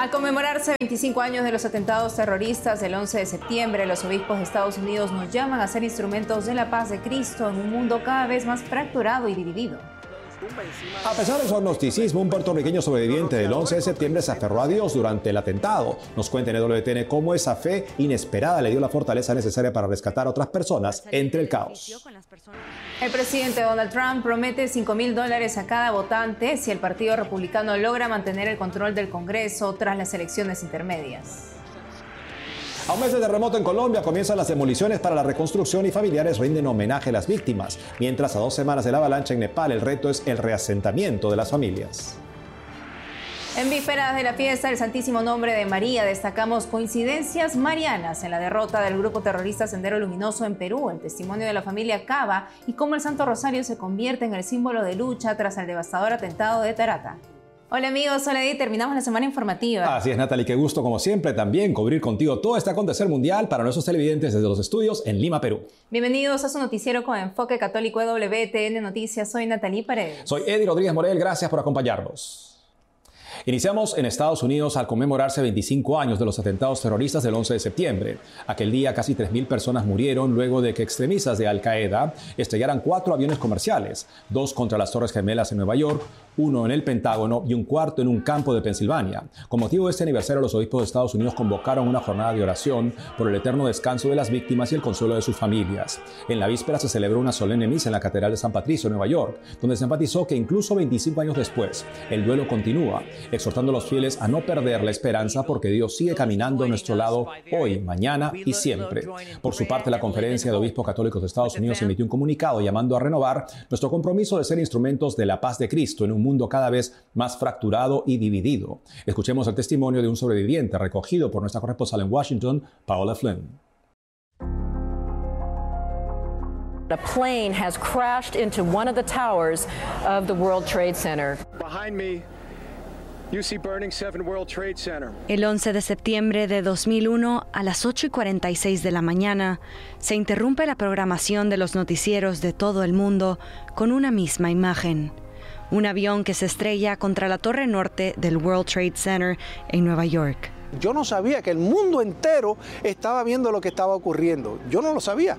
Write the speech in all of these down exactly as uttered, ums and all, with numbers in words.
Al conmemorarse veinticinco años de los atentados terroristas del once de septiembre, los obispos de Estados Unidos nos llaman a ser instrumentos de la paz de Cristo en un mundo cada vez más fracturado y dividido. A pesar de su agnosticismo, un puertorriqueño sobreviviente del once de septiembre se aferró a Dios durante el atentado. Nos cuenta en W T N cómo esa fe inesperada le dio la fortaleza necesaria para rescatar a otras personas entre el caos. El presidente Donald Trump promete cinco mil dólares a cada votante si el Partido Republicano logra mantener el control del Congreso tras las elecciones intermedias. A un mes de terremoto en Colombia comienzan las demoliciones para la reconstrucción y familiares rinden homenaje a las víctimas. Mientras a dos semanas de la avalancha en Nepal, el reto es el reasentamiento de las familias. En vísperas de la fiesta del Santísimo Nombre de María, destacamos coincidencias marianas en la derrota del grupo terrorista Sendero Luminoso en Perú, el testimonio de la familia Cava y cómo el Santo Rosario se convierte en el símbolo de lucha tras el devastador atentado de Tarata. Hola amigos, hola Edith, terminamos la semana informativa. Así es, Natalie, qué gusto como siempre también cubrir contigo todo este acontecer mundial para nuestros televidentes desde los estudios en Lima, Perú. Bienvenidos a su noticiero con enfoque católico de W T N Noticias. Soy Natalie Paredes. Soy Eddie Rodríguez Morel, gracias por acompañarnos. Iniciamos en Estados Unidos al conmemorarse veinticinco años de los atentados terroristas del once de septiembre. Aquel día casi tres mil personas murieron luego de que extremistas de Al Qaeda estrellaran cuatro aviones comerciales, dos contra las Torres Gemelas en Nueva York, uno en el Pentágono y un cuarto en un campo de Pensilvania. Con motivo de este aniversario, los obispos de Estados Unidos convocaron una jornada de oración por el eterno descanso de las víctimas y el consuelo de sus familias. En la víspera se celebró una solemne misa en la Catedral de San Patricio, en Nueva York, donde se enfatizó que incluso veinticinco años después, el duelo continúa, exhortando a los fieles a no perder la esperanza porque Dios sigue caminando a nuestro lado hoy, mañana y siempre. Por su parte, la Conferencia de Obispos Católicos de Estados Unidos emitió un comunicado llamando a renovar nuestro compromiso de ser instrumentos de la paz de Cristo en un mundo cada vez más fracturado y dividido. Escuchemos el testimonio de un sobreviviente recogido por nuestra corresponsal en Washington, Paola Flynn. A plane has crashed into one of the towers of the World Trade Center. Behind me, you see burning seven World Trade Center. El once de septiembre de dos mil uno, a las ocho y cuarenta y seis de la mañana, se interrumpe la programación de los noticieros de todo el mundo con una misma imagen. Un avión que se estrella contra la torre norte del World Trade Center en Nueva York. Yo no sabía que el mundo entero estaba viendo lo que estaba ocurriendo. Yo no lo sabía.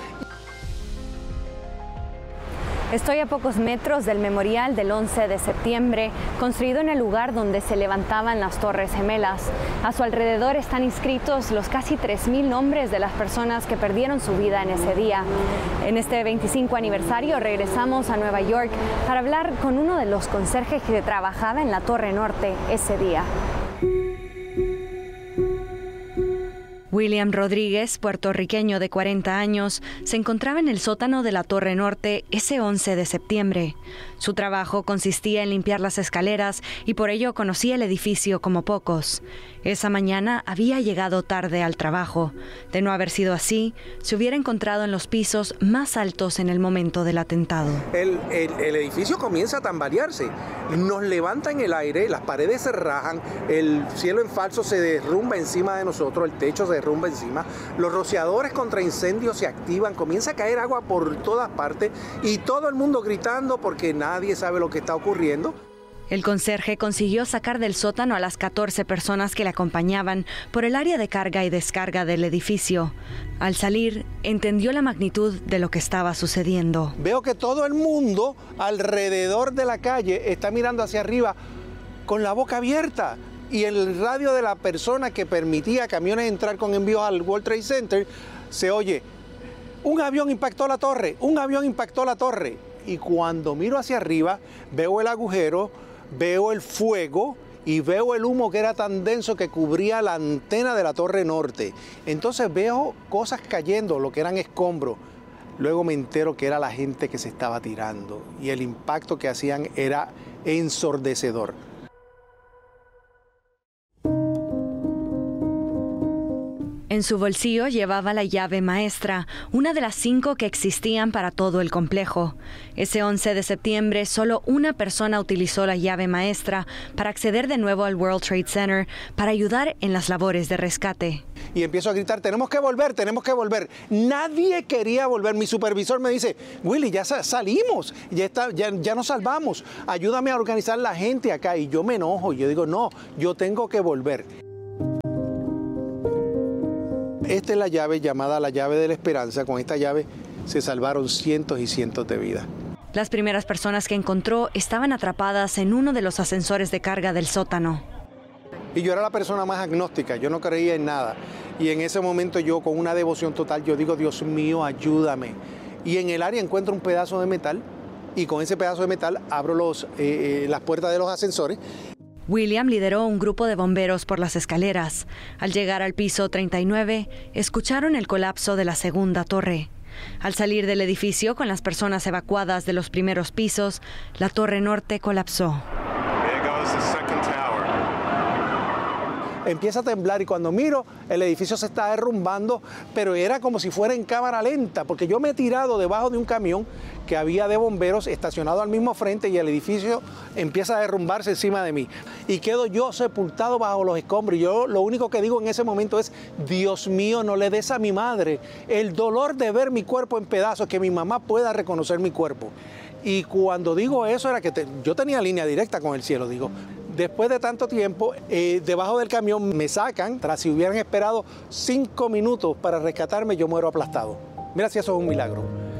Estoy a pocos metros del memorial del once de septiembre, construido en el lugar donde se levantaban las Torres Gemelas. A su alrededor están inscritos los casi tres mil nombres de las personas que perdieron su vida en ese día. En este veinticinco aniversario regresamos a Nueva York para hablar con uno de los conserjes que trabajaba en la Torre Norte ese día. William Rodríguez, puertorriqueño de cuarenta años, se encontraba en el sótano de la Torre Norte ese once de septiembre. Su trabajo consistía en limpiar las escaleras y por ello conocía el edificio como pocos. Esa mañana había llegado tarde al trabajo. De no haber sido así, se hubiera encontrado en los pisos más altos en el momento del atentado. El, el, el edificio comienza a tambalearse. Nos levanta en el aire, las paredes se rajan, el cielo en falso se derrumba encima de nosotros, el techo se derrumba encima, los rociadores contra incendios se activan, comienza a caer agua por todas partes y todo el mundo gritando porque nadie sabe lo que está ocurriendo. El conserje consiguió sacar del sótano a las catorce personas que le acompañaban por el área de carga y descarga del edificio. Al salir, entendió la magnitud de lo que estaba sucediendo. Veo que todo el mundo alrededor de la calle está mirando hacia arriba con la boca abierta. Y el radio de la persona que permitía a camiones entrar con envíos al World Trade Center se oye: un avión impactó la torre, un avión impactó la torre. Y cuando miro hacia arriba, veo el agujero, veo el fuego y veo el humo que era tan denso que cubría la antena de la Torre Norte. Entonces veo cosas cayendo, lo que eran escombros. Luego me entero que era la gente que se estaba tirando y el impacto que hacían era ensordecedor. En su bolsillo llevaba la llave maestra, una de las cinco que existían para todo el complejo. Ese once de septiembre, solo una persona utilizó la llave maestra para acceder de nuevo al World Trade Center para ayudar en las labores de rescate. Y empiezo a gritar, tenemos que volver, tenemos que volver. Nadie quería volver. Mi supervisor me dice, Willy, ya salimos, ya, está, ya, ya nos salvamos. Ayúdame a organizar la gente acá. Y yo me enojo, yo digo, no, yo tengo que volver. Esta es la llave llamada la llave de la esperanza. Con esta llave se salvaron cientos y cientos de vidas. Las primeras personas que encontró estaban atrapadas en uno de los ascensores de carga del sótano. Y yo era la persona más agnóstica, yo no creía en nada. Y en ese momento yo, con una devoción total, yo digo, Dios mío, ayúdame. Y en el área encuentro un pedazo de metal y con ese pedazo de metal abro los, eh, eh, las puertas de los ascensores. William lideró un grupo de bomberos por las escaleras. Al llegar al piso treinta y nueve, escucharon el colapso de la segunda torre. Al salir del edificio con las personas evacuadas de los primeros pisos, la torre norte colapsó. Empieza a temblar y cuando miro, el edificio se está derrumbando, pero era como si fuera en cámara lenta, porque yo me he tirado debajo de un camión que había de bomberos estacionado al mismo frente y el edificio empieza a derrumbarse encima de mí. Y quedo yo sepultado bajo los escombros. Y yo lo único que digo en ese momento es, Dios mío, no le des a mi madre el dolor de ver mi cuerpo en pedazos, que mi mamá pueda reconocer mi cuerpo. Y cuando digo eso era que te, yo tenía línea directa con el cielo, digo. Después de tanto tiempo, eh, debajo del camión me sacan, tras si hubieran esperado cinco minutos para rescatarme, yo muero aplastado. Mira si eso es un milagro.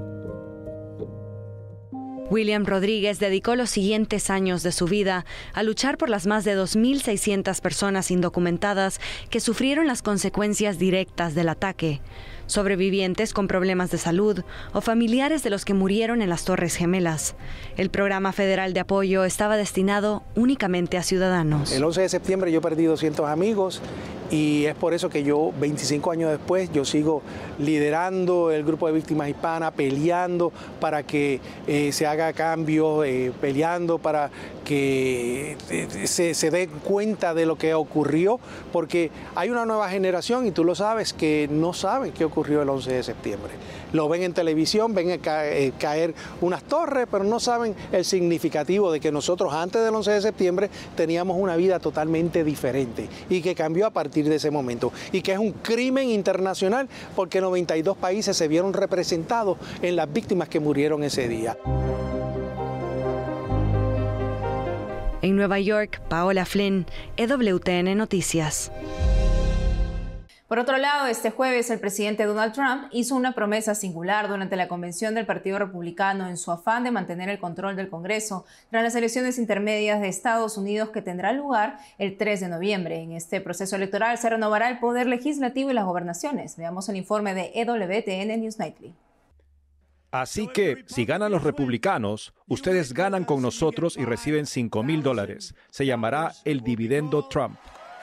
William Rodríguez dedicó los siguientes años de su vida a luchar por las más de dos mil seiscientas personas indocumentadas que sufrieron las consecuencias directas del ataque. Sobrevivientes con problemas de salud o familiares de los que murieron en las Torres Gemelas. El programa federal de apoyo estaba destinado únicamente a ciudadanos. El once de septiembre yo perdí doscientos amigos y es por eso que yo, veinticinco años después, yo sigo liderando el grupo de víctimas hispanas, peleando para que eh, se haga cambio, eh, peleando para que eh, se, se den cuenta de lo que ocurrió, porque hay una nueva generación, y tú lo sabes, que no saben qué ocurrió el once de septiembre. Lo ven en televisión, ven caer unas torres, pero no saben el significativo de que nosotros antes del once de septiembre teníamos una vida totalmente diferente y que cambió a partir de ese momento. Y que es un crimen internacional porque noventa y dos países se vieron representados en las víctimas que murieron ese día. En Nueva York, Paola Flynn, E W T N Noticias. Por otro lado, este jueves el presidente Donald Trump hizo una promesa singular durante la convención del Partido Republicano en su afán de mantener el control del Congreso tras las elecciones intermedias de Estados Unidos que tendrán lugar el tres de noviembre. En este proceso electoral se renovará el poder legislativo y las gobernaciones. Veamos el informe de E W T N News Nightly. Así que, si ganan los republicanos, ustedes ganan con nosotros y reciben cinco mil dólares. Se llamará el dividendo Trump.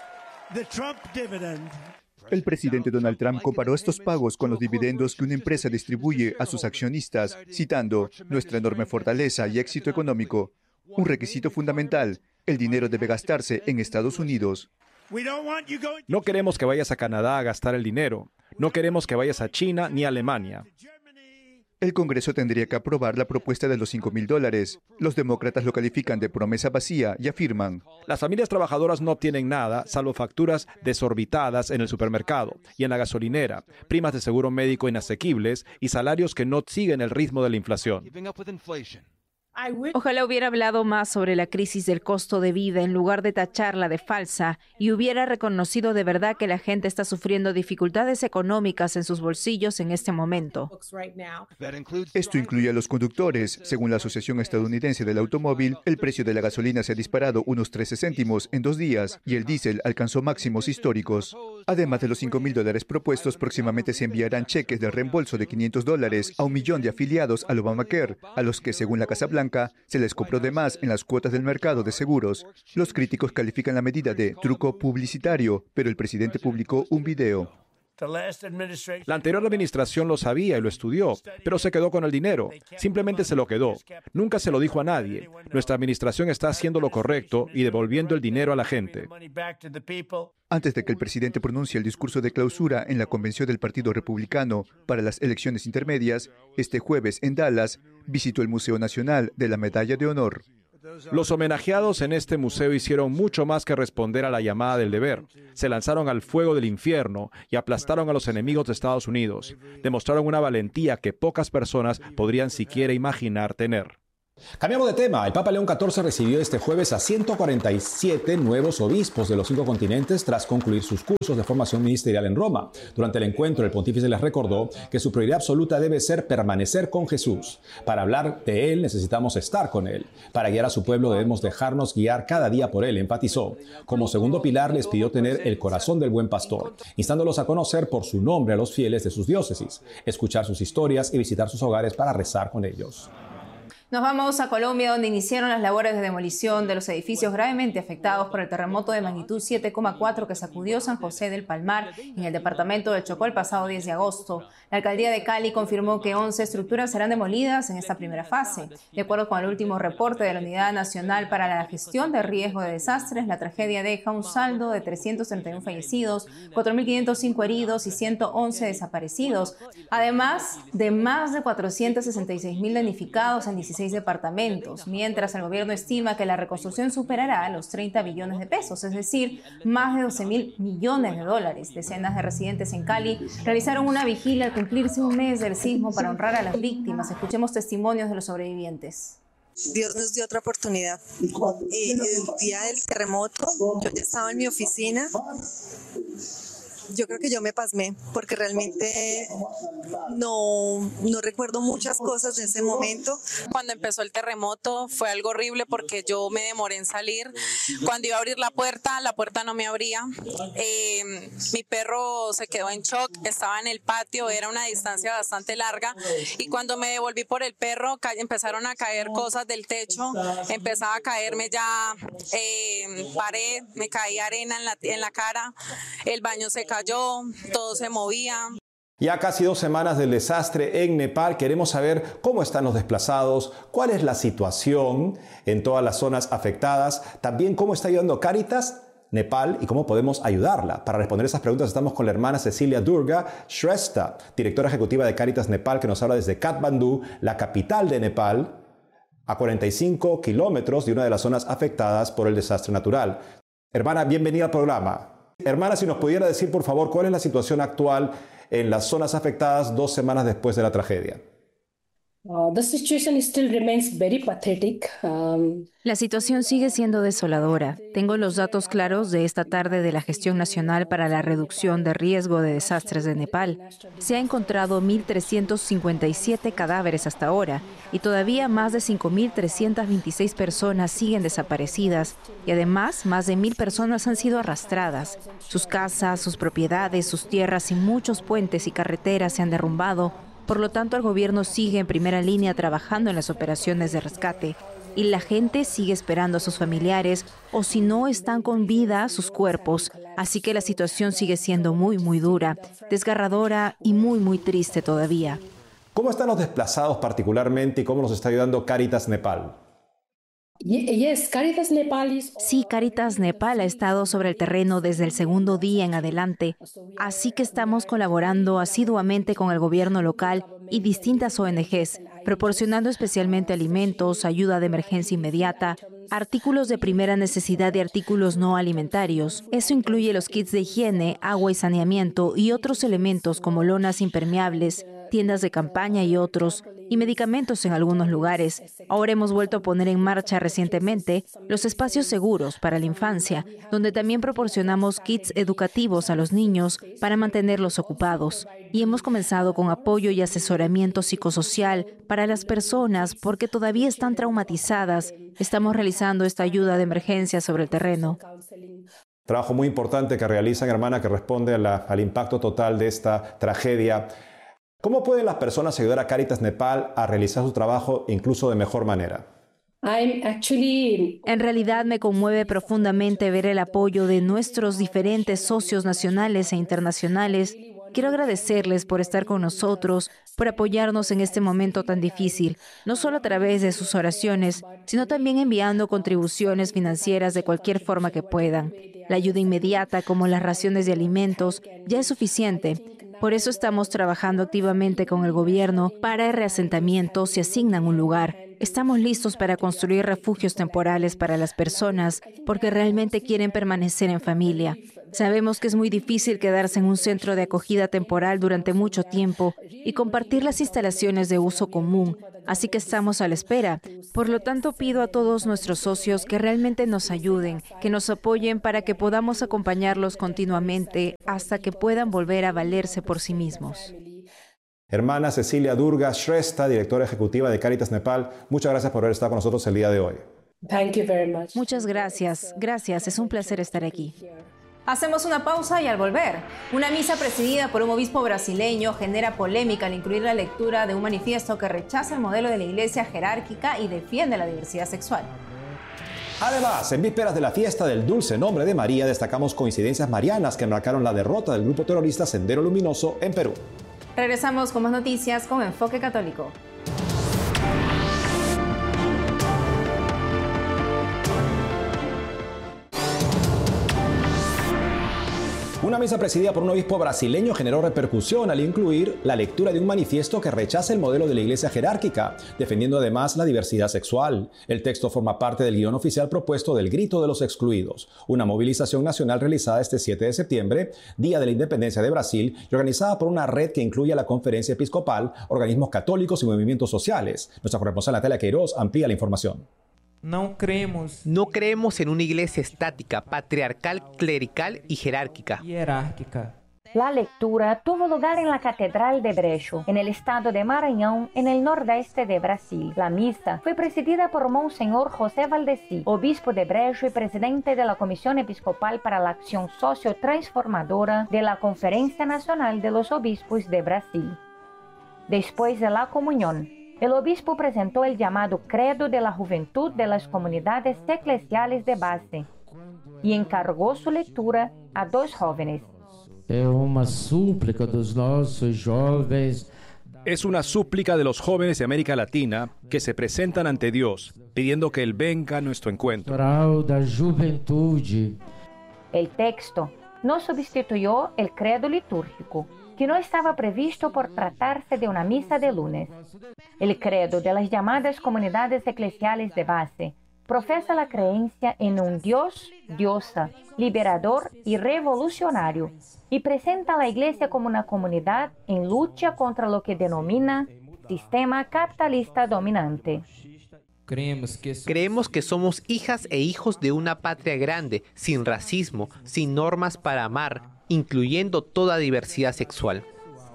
El presidente Donald Trump comparó estos pagos con los dividendos que una empresa distribuye a sus accionistas, citando nuestra enorme fortaleza y éxito económico. Un requisito fundamental, el dinero debe gastarse en Estados Unidos. No queremos que vayas a Canadá a gastar el dinero. No queremos que vayas a China ni a Alemania. El Congreso tendría que aprobar la propuesta de los cinco mil dólares. Los demócratas lo califican de promesa vacía y afirman: las familias trabajadoras no obtienen nada salvo facturas desorbitadas en el supermercado y en la gasolinera, primas de seguro médico inasequibles y salarios que no siguen el ritmo de la inflación. Ojalá hubiera hablado más sobre la crisis del costo de vida en lugar de tacharla de falsa y hubiera reconocido de verdad que la gente está sufriendo dificultades económicas en sus bolsillos en este momento. Esto incluye a los conductores. Según la Asociación Estadounidense del Automóvil, el precio de la gasolina se ha disparado unos trece céntimos en dos días y el diésel alcanzó máximos históricos. Además de los cinco mil dólares propuestos, próximamente se enviarán cheques de reembolso de quinientos dólares a un millón de afiliados al Obamacare, a los que, según la Casa Blanca, se les cobró de más en las cuotas del mercado de seguros. Los críticos califican la medida de truco publicitario, pero el presidente publicó un video. La anterior administración lo sabía y lo estudió, pero se quedó con el dinero. Simplemente se lo quedó. Nunca se lo dijo a nadie. Nuestra administración está haciendo lo correcto y devolviendo el dinero a la gente. Antes de que el presidente pronuncie el discurso de clausura en la convención del Partido Republicano para las elecciones intermedias, este jueves en Dallas, visitó el Museo Nacional de la Medalla de Honor. Los homenajeados en este museo hicieron mucho más que responder a la llamada del deber. Se lanzaron al fuego del infierno y aplastaron a los enemigos de Estados Unidos. Demostraron una valentía que pocas personas podrían siquiera imaginar tener. Cambiamos de tema. El Papa León catorce recibió este jueves a ciento cuarenta y siete nuevos obispos de los cinco continentes tras concluir sus cursos de formación ministerial en Roma. Durante el encuentro, el pontífice les recordó que su prioridad absoluta debe ser permanecer con Jesús. Para hablar de Él necesitamos estar con Él. Para guiar a su pueblo debemos dejarnos guiar cada día por Él, enfatizó. Como segundo pilar les pidió tener el corazón del buen pastor, instándolos a conocer por su nombre a los fieles de sus diócesis, escuchar sus historias y visitar sus hogares para rezar con ellos. Nos vamos a Colombia, donde iniciaron las labores de demolición de los edificios gravemente afectados por el terremoto de magnitud siete coma cuatro que sacudió San José del Palmar en el departamento del Chocó el pasado diez de agosto. La alcaldía de Cali confirmó que once estructuras serán demolidas en esta primera fase. De acuerdo con el último reporte de la Unidad Nacional para la Gestión de Riesgo de Desastres, la tragedia deja un saldo de trescientos treinta y uno fallecidos, cuatro mil quinientos cinco heridos y ciento once desaparecidos, además de más de cuatrocientos sesenta y seis mil damnificados en dieciséis departamentos, mientras el gobierno estima que la reconstrucción superará los treinta billones de pesos, es decir, más de doce mil millones de dólares. Decenas de residentes en Cali realizaron una vigilia al cumplirse un mes del sismo para honrar a las víctimas. Escuchemos testimonios de los sobrevivientes. Dios nos dio otra oportunidad. Eh, el día del terremoto, yo ya estaba en mi oficina. Yo creo que yo me pasmé porque realmente no, no recuerdo muchas cosas de ese momento. Cuando empezó el terremoto fue algo horrible porque yo me demoré en salir. Cuando iba a abrir la puerta, la puerta no me abría. Eh, mi perro se quedó en shock, estaba en el patio, era una distancia bastante larga. Y cuando me devolví por el perro, empezaron a caer cosas del techo, empezaba a caerme ya eh, pared, me caía arena en la, en la cara, el baño se cayó. Cayó, todo se movía. Ya casi dos semanas del desastre en Nepal, queremos saber cómo están los desplazados, cuál es la situación en todas las zonas afectadas, también cómo está ayudando Cáritas Nepal y cómo podemos ayudarla. Para responder esas preguntas estamos con la hermana Cecilia Durga Shrestha, directora ejecutiva de Cáritas Nepal, que nos habla desde Katmandú, la capital de Nepal, a cuarenta y cinco kilómetros de una de las zonas afectadas por el desastre natural. Hermana, bienvenida al programa. Hermana, si nos pudiera decir, por favor, cuál es la situación actual en las zonas afectadas dos semanas después de la tragedia. Uh, the situation still remains very pathetic. Um, La situación sigue siendo desoladora. Tengo los datos claros de esta tarde de la Gestión Nacional para la Reducción de Riesgo de Desastres de Nepal. Se ha encontrado mil trescientos cincuenta y siete cadáveres hasta ahora y todavía más de cinco mil trescientas veintiséis personas siguen desaparecidas y además más de mil personas han sido arrastradas. Sus casas, sus propiedades, sus tierras y muchos puentes y carreteras se han derrumbado. Por lo tanto, el gobierno sigue en primera línea trabajando en las operaciones de rescate y la gente sigue esperando a sus familiares o si no están con vida, sus cuerpos. Así que la situación sigue siendo muy, muy dura, desgarradora y muy, muy triste todavía. ¿Cómo están los desplazados particularmente y cómo nos está ayudando Cáritas Nepal? Yes, Cáritas Nepal is... Sí, Cáritas Nepal ha estado sobre el terreno desde el segundo día en adelante, así que estamos colaborando asiduamente con el gobierno local y distintas O N Ges, proporcionando especialmente alimentos, ayuda de emergencia inmediata, artículos de primera necesidad y artículos no alimentarios. Eso incluye los kits de higiene, agua y saneamiento y otros elementos como lonas impermeables, tiendas de campaña y otros, y medicamentos en algunos lugares. Ahora hemos vuelto a poner en marcha recientemente los espacios seguros para la infancia, donde también proporcionamos kits educativos a los niños para mantenerlos ocupados. Y hemos comenzado con apoyo y asesoramiento psicosocial para las personas porque todavía están traumatizadas. Estamos realizando esta ayuda de emergencia sobre el terreno. Trabajo muy importante que realizan, hermana, que responde a la, al impacto total de esta tragedia. ¿Cómo pueden las personas ayudar a Cáritas Nepal a realizar su trabajo incluso de mejor manera? I'm actually... En realidad me conmueve profundamente ver el apoyo de nuestros diferentes socios nacionales e internacionales Quiero agradecerles por estar con nosotros, por apoyarnos en este momento tan difícil, no solo a través de sus oraciones, sino también enviando contribuciones financieras de cualquier forma que puedan. La ayuda inmediata, como las raciones de alimentos, ya es suficiente. Por eso estamos trabajando activamente con el gobierno para el reasentamiento si asignan un lugar. Estamos listos para construir refugios temporales para las personas porque realmente quieren permanecer en familia. Sabemos que es muy difícil quedarse en un centro de acogida temporal durante mucho tiempo y compartir las instalaciones de uso común, así que estamos a la espera. Por lo tanto, pido a todos nuestros socios que realmente nos ayuden, que nos apoyen para que podamos acompañarlos continuamente hasta que puedan volver a valerse por sí mismos. Hermana Cecilia Durga Shrestha, directora ejecutiva de Cáritas Nepal, muchas gracias por haber estado con nosotros el día de hoy. Thank you very much. Muchas gracias. Gracias. Es un placer estar aquí. Hacemos una pausa y al volver, una misa presidida por un obispo brasileño genera polémica al incluir la lectura de un manifiesto que rechaza el modelo de la iglesia jerárquica y defiende la diversidad sexual. Además, en vísperas de la fiesta del dulce nombre de María, destacamos coincidencias marianas que marcaron la derrota del grupo terrorista Sendero Luminoso en Perú. Regresamos con más noticias con Enfoque Católico. Una misa presidida por un obispo brasileño generó repercusión al incluir la lectura de un manifiesto que rechaza el modelo de la iglesia jerárquica, defendiendo además la diversidad sexual. El texto forma parte del guión oficial propuesto del Grito de los Excluidos, una movilización nacional realizada este siete de septiembre, Día de la Independencia de Brasil, y organizada por una red que incluye a la Conferencia Episcopal, organismos católicos y movimientos sociales. Nuestra corresponsal Natalia Queiroz amplía la información. No creemos. No creemos en una iglesia estática, patriarcal, clerical y jerárquica. Jerárquica. La lectura tuvo lugar en la Catedral de Brejo, en el estado de Maranhão, en el nordeste de Brasil. La misa fue presidida por Monseñor José Valdeci, obispo de Brejo y presidente de la Comisión Episcopal para la Acción Socio-Transformadora de la Conferencia Nacional de los Obispos de Brasil. Después de la comunión, el obispo presentó el llamado Credo de la Juventud de las Comunidades Eclesiales de Base y encargó su lectura a dos jóvenes. Es una súplica de nuestros jóvenes. Es una súplica de los jóvenes de América Latina que se presentan ante Dios, pidiendo que Él venga a nuestro encuentro. El texto no sustituyó el credo litúrgico, que no estaba previsto por tratarse de una misa de lunes. El credo de las llamadas comunidades eclesiales de base profesa la creencia en un Dios, diosa, liberador y revolucionario, y presenta a la Iglesia como una comunidad en lucha contra lo que denomina sistema capitalista dominante. Creemos que, Creemos que somos hijas e hijos de una patria grande, sin racismo, sin normas para amar, incluyendo toda diversidad sexual.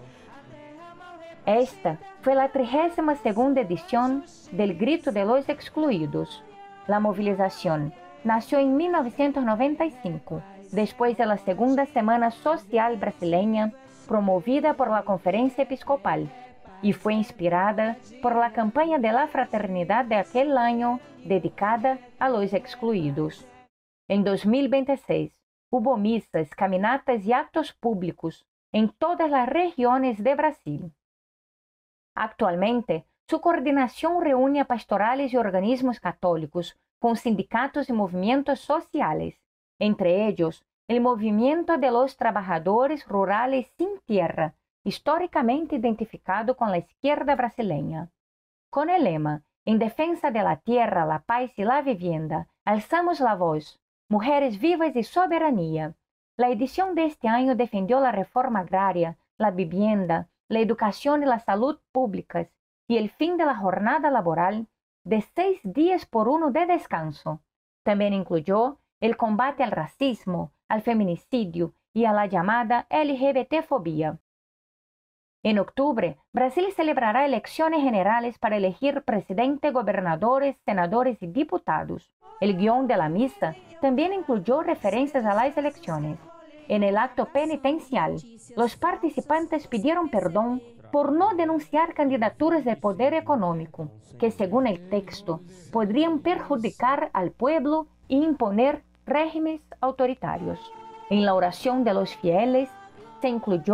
Esta fue la trigésima segunda edición del Grito de los Excluidos. La movilización nació en mil novecientos noventa y cinco, después de la Segunda Semana Social Brasileña, promovida por la Conferencia Episcopal, y fue inspirada por la campaña de la fraternidad de aquel año dedicada a los excluidos. En dos mil veintiséis, hubo misas, caminatas y actos públicos en todas las regiones de Brasil. Actualmente, su coordinación reúne a pastorales y organismos católicos con sindicatos y movimientos sociales, entre ellos el Movimiento de los Trabajadores Rurales Sin Tierra, históricamente identificado con la izquierda brasileña. Con el lema En defensa de la tierra, la paz y la vivienda, alzamos la voz, Mujeres vivas y soberanía. La edición de este año defendió la reforma agraria, la vivienda, la educación y la salud públicas y el fin de la jornada laboral de seis días por uno de descanso. También incluyó el combate al racismo, al feminicidio y a la llamada L G B T-fobia. En octubre, Brasil celebrará elecciones generales para elegir presidente, gobernadores, senadores y diputados. El guión de la misa también incluyó referencias a las elecciones. En el acto penitencial, los participantes pidieron perdón por no denunciar candidaturas de poder económico, que según el texto podrían perjudicar al pueblo e imponer regímenes autoritarios. En la oración de los fieles se incluyó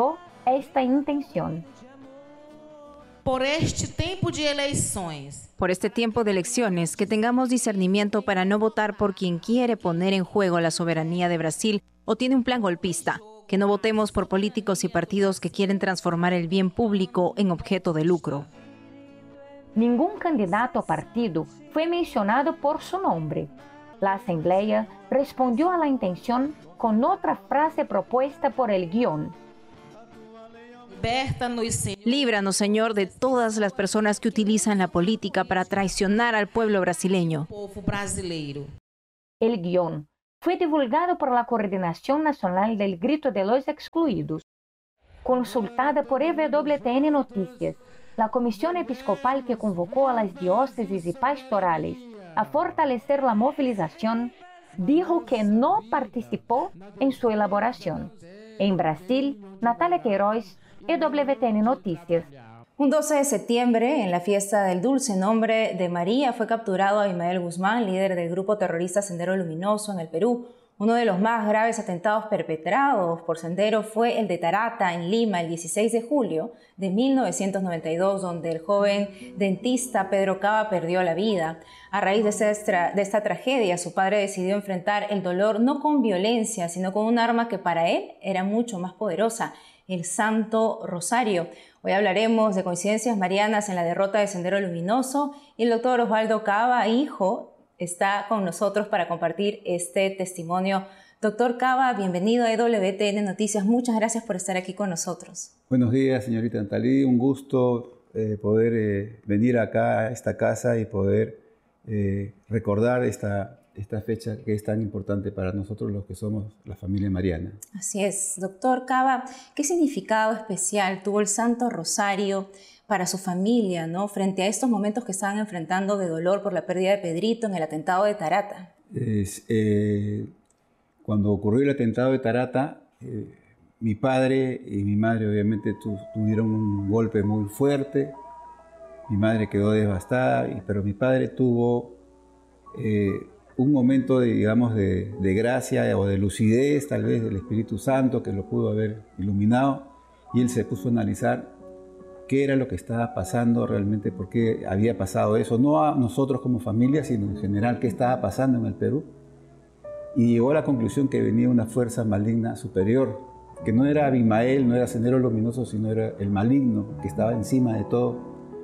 esta intención. Por este tiempo de eleições. Por este tiempo de elecciones, que tengamos discernimiento para no votar por quien quiere poner en juego la soberanía de Brasil o tiene un plan golpista. Que no votemos por políticos y partidos que quieren transformar el bien público en objeto de lucro. Ningún candidato o partido fue mencionado por su nombre. La Asamblea respondió a la intención con otra frase propuesta por el guión. Líbranos, Señor, de todas las personas que utilizan la política para traicionar al pueblo brasileño. El guión fue divulgado por la Coordinación Nacional del Grito de los Excluidos. Consultada por E W T N Noticias, la comisión episcopal que convocó a las diócesis y pastorales a fortalecer la movilización, dijo que no participó en su elaboración. En Brasil, Natalia Queiroz, E W T N Noticias. Un doce de septiembre, en la fiesta del dulce nombre de María, fue capturado Abimael Guzmán, líder del grupo terrorista Sendero Luminoso en el Perú. Uno de los más graves atentados perpetrados por Sendero fue el de Tarata, en Lima, el dieciséis de julio de mil novecientos noventa y dos, donde el joven dentista Pedro Cava perdió la vida. A raíz de esta, de esta tragedia, su padre decidió enfrentar el dolor no con violencia, sino con un arma que para él era mucho más poderosa, el Santo Rosario. Hoy hablaremos de coincidencias marianas en la derrota de Sendero Luminoso y el doctor Osvaldo Cava, hijo, está con nosotros para compartir este testimonio. Doctor Cava, bienvenido a E W T N Noticias. Muchas gracias por estar aquí con nosotros. Buenos días, señorita Nathalie. Un gusto eh, poder eh, venir acá a esta casa y poder eh, recordar esta esta fecha que es tan importante para nosotros los que somos la familia mariana. Así es. Doctor Cava, ¿qué significado especial tuvo el Santo Rosario para su familia, ¿no?, frente a estos momentos que estaban enfrentando de dolor por la pérdida de Pedrito en el atentado de Tarata? Es, eh, cuando ocurrió el atentado de Tarata, eh, mi padre y mi madre obviamente tu, tuvieron un golpe muy fuerte. Mi madre quedó devastada, pero mi padre tuvo eh, un momento, de, digamos, de, de gracia o de lucidez, tal vez del Espíritu Santo, que lo pudo haber iluminado, y él se puso a analizar qué era lo que estaba pasando realmente, por qué había pasado eso, no a nosotros como familia, sino en general qué estaba pasando en el Perú, y llegó a la conclusión que venía una fuerza maligna superior, que no era Abimael, no era Sendero Luminoso, sino era el maligno que estaba encima de todo,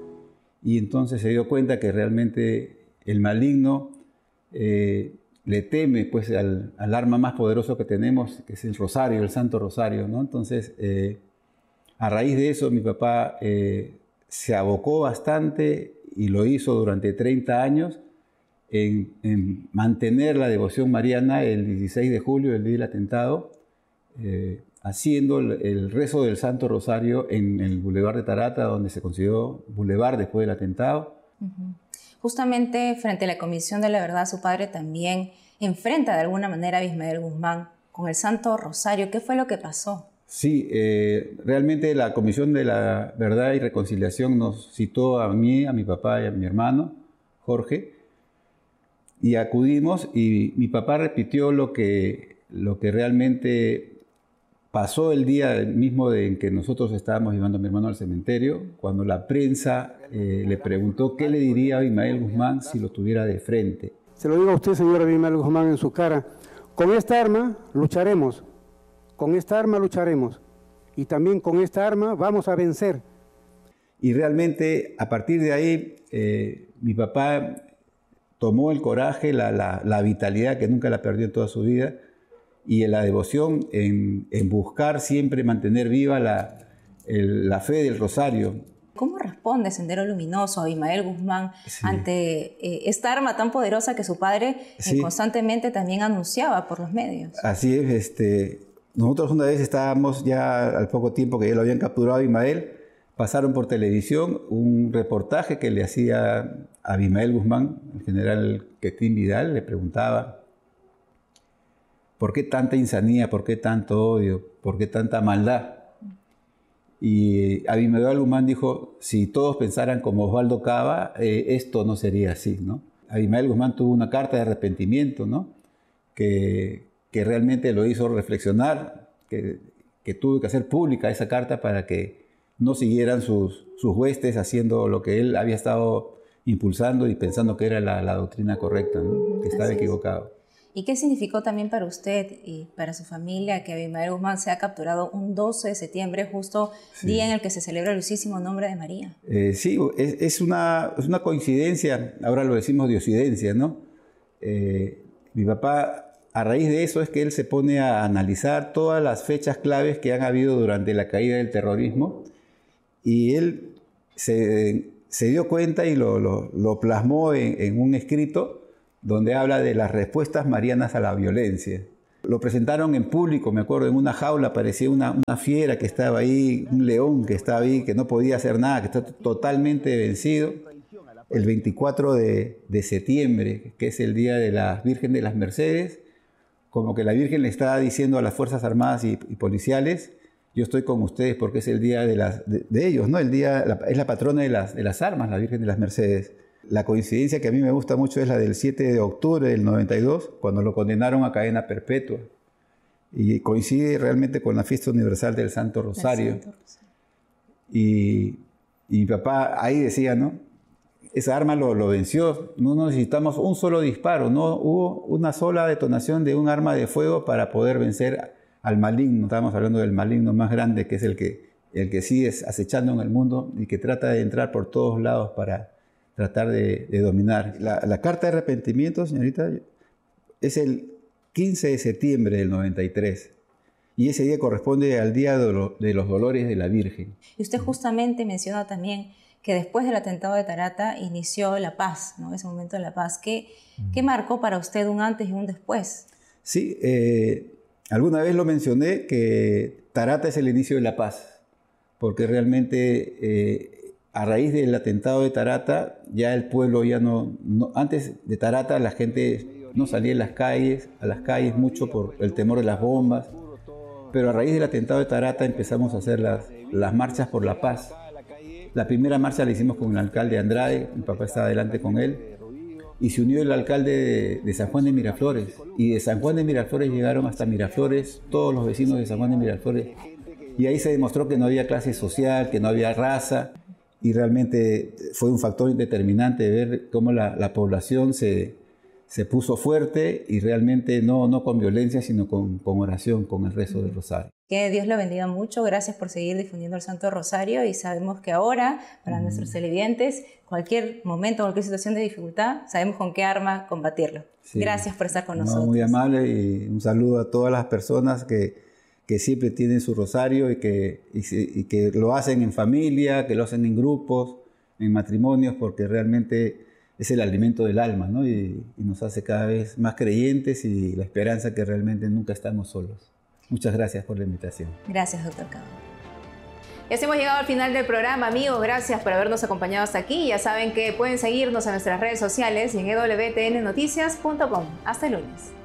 y entonces se dio cuenta que realmente el maligno Eh, le teme pues al, al arma más poderoso que tenemos, que es el rosario, el Santo Rosario, ¿no? Entonces, eh, a raíz de eso, mi papá eh, se abocó bastante y lo hizo durante treinta años en, en mantener la devoción mariana el dieciséis de julio, el día del atentado, eh, haciendo el, el rezo del Santo Rosario en el Boulevard de Tarata, donde se consideró Boulevard después del atentado. Uh-huh. Justamente frente a la Comisión de la Verdad, su padre también enfrenta de alguna manera a Abimael Guzmán con el Santo Rosario. ¿Qué fue lo que pasó? Sí, eh, realmente la Comisión de la Verdad y Reconciliación nos citó a mí, a mi papá y a mi hermano, Jorge, y acudimos y mi papá repitió lo que, lo que realmente pasó el día mismo en que nosotros estábamos llevando a mi hermano al cementerio, cuando la prensa eh, le preguntó qué le diría a Abimael Guzmán si lo tuviera de frente. Se lo digo a usted, señor Abimael Guzmán, en su cara. Con esta arma lucharemos, con esta arma lucharemos, y también con esta arma vamos a vencer. Y realmente, a partir de ahí, eh, mi papá tomó el coraje, la, la, la vitalidad que nunca la perdió en toda su vida, y en la devoción en, en buscar siempre mantener viva la, el, la fe del Rosario. ¿Cómo responde Sendero Luminoso, Abimael Guzmán, sí, ante eh, esta arma tan poderosa que su padre sí. eh, constantemente también anunciaba por los medios? Así es. Este, nosotros una vez estábamos ya al poco tiempo que ya lo habían capturado a Abimael, pasaron por televisión un reportaje que le hacía a Abimael Guzmán, el general Quetín Vidal, le preguntaba ¿por qué tanta insanía? ¿Por qué tanto odio? ¿Por qué tanta maldad? Y Abimael Guzmán dijo, si todos pensaran como Osvaldo Cava, eh, esto no sería así, ¿no? Abimael Guzmán tuvo una carta de arrepentimiento, ¿no? Que, que realmente lo hizo reflexionar, que, que tuvo que hacer pública esa carta para que no siguieran sus, sus huestes haciendo lo que él había estado impulsando y pensando que era la, la doctrina correcta, ¿no? Uh-huh, que estaba equivocado. ¿Y qué significó también para usted y para su familia que Abimael Guzmán sea capturado un doce de septiembre, justo sí. día en el que se celebra el dulcísimo nombre de María? Eh, sí, es, es, una, es una coincidencia, ahora lo decimos diosidencia, ¿no? Eh, mi papá, a raíz de eso es que él se pone a analizar todas las fechas claves que han habido durante la caída del terrorismo y él se, se dio cuenta y lo, lo, lo plasmó en, en un escrito donde habla de las respuestas marianas a la violencia. Lo presentaron en público, me acuerdo, en una jaula, parecía una, una fiera que estaba ahí, un león que estaba ahí, que no podía hacer nada, que está totalmente vencido. El veinticuatro de septiembre, que es el día de la Virgen de las Mercedes, como que la Virgen le está diciendo a las Fuerzas Armadas y, y policiales, yo estoy con ustedes porque es el día de, las, de, de ellos, ¿no? El día, la, es la patrona de las, de las armas, la Virgen de las Mercedes. La coincidencia que a mí me gusta mucho es la del siete de octubre del noventa y dos, cuando lo condenaron a cadena perpetua. Y coincide realmente con la fiesta universal del Santo Rosario. Santo Rosario. Y, y mi papá ahí decía, ¿no? Esa arma lo, lo venció. No necesitamos un solo disparo, no hubo una sola detonación de un arma de fuego para poder vencer al maligno. Estábamos hablando del maligno más grande, que es el que, el que sigue acechando en el mundo y que trata de entrar por todos lados para tratar de, de dominar. La, la carta de arrepentimiento, señorita, es el quince de septiembre del noventa y tres. Y ese día corresponde al Día de, lo, de los Dolores de la Virgen. Y usted justamente menciona también que después del atentado de Tarata inició la paz, ¿no? Ese momento de la paz. ¿Qué, mm. ¿qué marcó para usted un antes y un después? Sí, eh, alguna vez lo mencioné, que Tarata es el inicio de la paz, porque realmente... Eh, a raíz del atentado de Tarata, ya el pueblo ya no, no... Antes de Tarata la gente no salía a las calles, a las calles mucho por el temor de las bombas, pero a raíz del atentado de Tarata empezamos a hacer las, las marchas por la paz. La primera marcha la hicimos con el alcalde Andrade, mi papá estaba adelante con él, y se unió el alcalde de, de San Juan de Miraflores, y de San Juan de Miraflores llegaron hasta Miraflores, todos los vecinos de San Juan de Miraflores, y ahí se demostró que no había clase social, que no había raza, y realmente fue un factor determinante de ver cómo la, la población se, se puso fuerte y realmente no, no con violencia, sino con, con oración, con el rezo del rosario. Que Dios lo bendiga mucho, gracias por seguir difundiendo el Santo Rosario y sabemos que ahora, para mm. nuestros televidentes, cualquier momento, cualquier situación de dificultad, sabemos con qué arma combatirlo. Sí. Gracias por estar con no, nosotros. Muy amable y un saludo a todas las personas que que siempre tienen su rosario y que, y, y que lo hacen en familia, que lo hacen en grupos, en matrimonios, porque realmente es el alimento del alma, ¿no? Y, y nos hace cada vez más creyentes y la esperanza que realmente nunca estamos solos. Muchas gracias por la invitación. Gracias, doctor Cabo. Y así hemos llegado al final del programa, amigos. Gracias por habernos acompañado hasta aquí. Ya saben que pueden seguirnos en nuestras redes sociales y en e w t n noticias punto com. Hasta el lunes.